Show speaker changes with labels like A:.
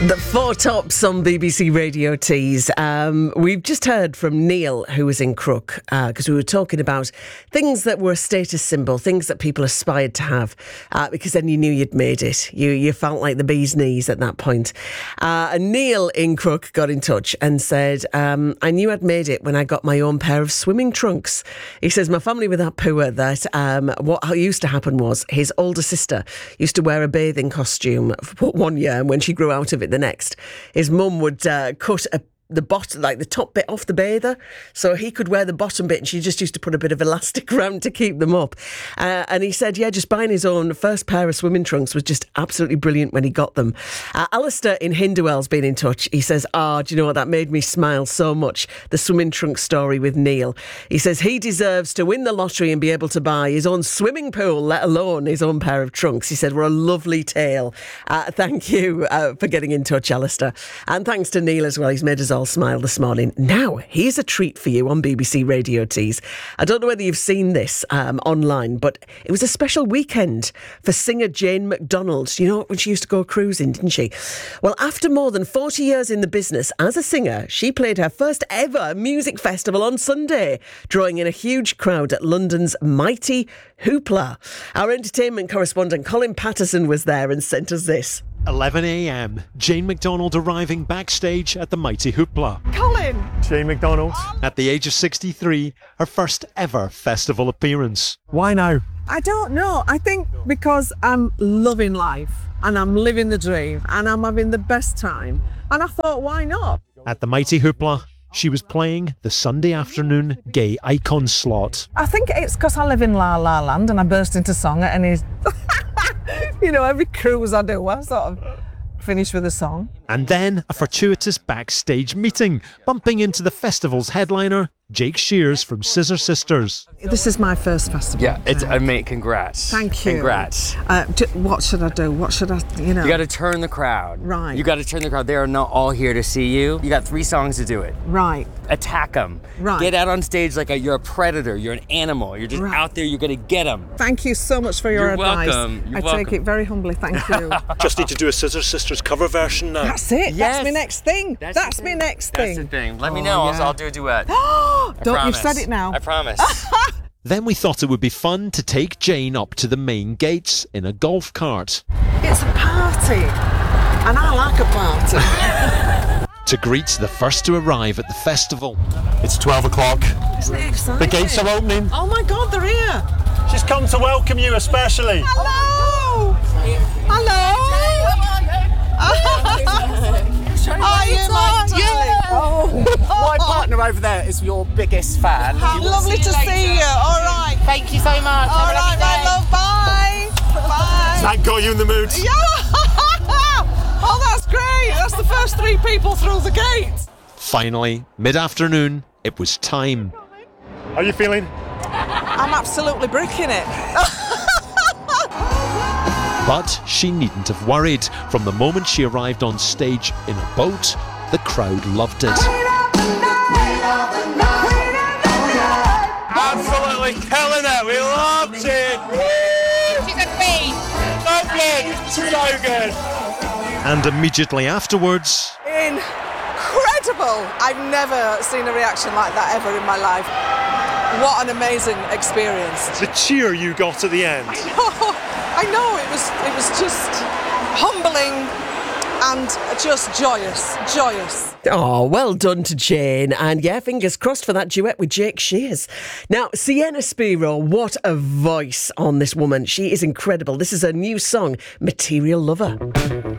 A: The Four Tops on BBC Radio Tees. We've just heard from Neil, who was in Crook, because we were talking about things that were a status symbol, things that people aspired to have, because then you knew you'd made it. You felt like the bee's knees at that point. And Neil in Crook got in touch and said, I knew I'd made it when I got my own pair of swimming trunks. He says, my family were that poor that what used to happen was his older sister used to wear a bathing costume for 1 year, and when she grew out of it the next, his mum would cut the bottom, like the top bit off the bather, so he could wear the bottom bit, and she just used to put a bit of elastic around to keep them up. And he said, yeah, just buying his own first pair of swimming trunks was just absolutely brilliant when he got them. Alistair in Hindwell's been in touch. He says, do you know what, that made me smile so much, the swimming trunk story with Neil. He says he deserves to win the lottery and be able to buy his own swimming pool, let alone his own pair of trunks. He said, we're a lovely tale. Thank you for getting in touch, Alistair. And thanks to Neil as well. He's made us all smile this morning. Now, here's a treat for you on BBC Radio Tees. I don't know whether you've seen this online, but it was a special weekend for singer Jane McDonald. You know, when she used to go cruising, didn't she? Well, after more than 40 years in the business as a singer, she played her first ever music festival on Sunday, drawing in a huge crowd at London's Mighty Hoopla. Our entertainment correspondent Colin Patterson was there and sent us this.
B: 11 a.m, Jane McDonald arriving backstage at the Mighty Hoopla.
A: Colin!
C: Jane McDonald.
B: At the age of 63, her first ever festival appearance.
C: Why now?
D: I don't know. I think because I'm loving life and I'm living the dream and I'm having the best time. And I thought, why not?
B: At the Mighty Hoopla, she was playing the Sunday afternoon gay icon slot.
D: I think it's because I live in La La Land and I burst into song at any... You know, every cruise I do, I sort of finish with a song.
B: And then a fortuitous backstage meeting, bumping into the festival's headliner, Jake Shears from Scissor Sisters.
D: This is my first festival.
E: Yeah, it's mate, congrats.
D: Thank you.
E: Congrats.
D: What should I do? What should I,
E: You got to turn the crowd.
D: Right.
E: You got to turn the crowd. They are not all here to see you. You got 3 songs to do it.
D: Right.
E: Attack them.
D: Right.
E: Get out on stage like you're a predator. You're an animal. You're just out there. You're going to get them.
D: Thank you so much for your advice.
E: Welcome. You're
D: I
E: welcome.
D: take it very humbly. Thank you.
C: Just need to do a Scissor Sisters cover version now.
D: That's it.
E: Yes.
D: That's my next thing. That's
E: the
D: my
E: thing.
D: next
E: That's
D: thing.
E: the thing. Let me know.
D: yeah.
E: I'll do a duet.
D: Don't, you've said it now.
E: I promise.
B: Then we thought it would be fun to take Jane up to the main gates in a golf cart.
D: It's a party. And I like a party.
B: To greet the first to arrive at the festival.
C: It's 12 o'clock.
D: Isn't it exciting?
C: The gates are opening.
D: Oh my God, they're here.
C: She's come to welcome you especially.
D: Hello. Hello. Are you my darling?
F: My partner over there is your biggest fan.
D: Lovely to see you. All right.
F: Thank you so much.
D: All right, my love. Bye. Bye.
C: That got you in the mood.
D: Yeah. Oh, that's great. That's the first 3 people through the gate.
B: Finally, mid-afternoon, it was time.
C: How are you feeling?
D: I'm absolutely bricking it.
B: But she needn't have worried. From the moment she arrived on stage in a boat, the crowd loved it.
C: Absolutely killing it. We loved it.
G: She's a queen.
C: Lovely. So good.
B: And immediately afterwards,
D: Incredible. I've never seen a reaction like that ever in my life. What an amazing experience.
C: The cheer you got at the end.
D: I know, it was just humbling and just joyous.
A: Oh, well done to Jane. And yeah, fingers crossed for that duet with Jake Shears. Now, Sienna Spiro, what a voice on this woman. She is incredible. This is her new song, Material Lover.